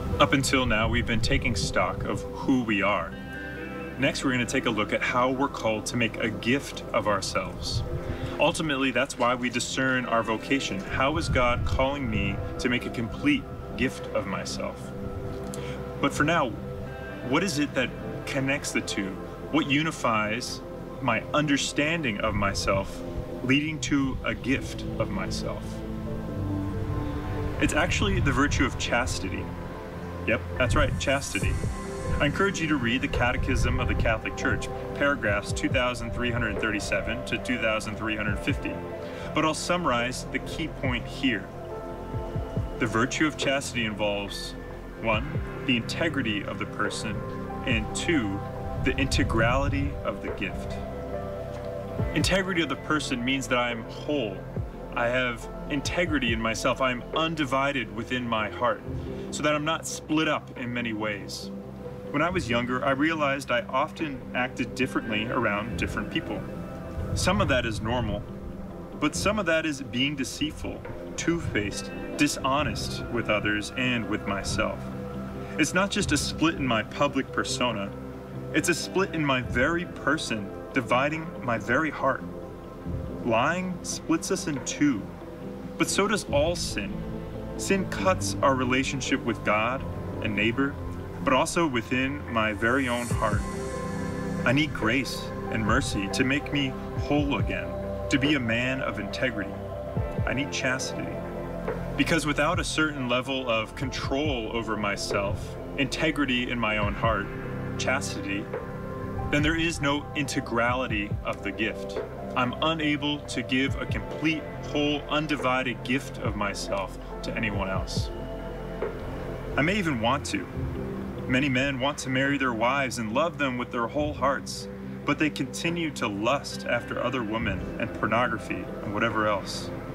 Up until now, we've been taking stock of who we are. Next, we're going to take a look at how we're called to make a gift of ourselves. Ultimately, that's why we discern our vocation. How is God calling me to make a complete gift of myself? But for now, what is it that connects the two? What unifies my understanding of myself, leading to a gift of myself? It's actually the virtue of chastity. Yep, that's right, chastity. I encourage you to read the Catechism of the Catholic Church, paragraphs 2337 to 2350. But I'll summarize the key point here. The virtue of chastity involves 1, the integrity of the person, and 2, the integrality of the gift. Integrity of the person means that I am whole. I have integrity in myself. I am undivided within my heart, so that I'm not split up in many ways. When I was younger, I realized I often acted differently around different people. Some of that is normal, but some of that is being deceitful, two-faced, dishonest with others and with myself. It's not just a split in my public persona, it's a split in my very person, dividing my very heart. Lying splits us in two, but so does all sin. Sin cuts our relationship with God and neighbor, but also within my very own heart. I need grace and mercy to make me whole again, to be a man of integrity. I need chastity. Because without a certain level of control over myself, integrity in my own heart, chastity, then there is no integrality of the gift. I'm unable to give a complete, whole, undivided gift of myself to anyone else. I may even want to. Many men want to marry their wives and love them with their whole hearts, but they continue to lust after other women and pornography and whatever else.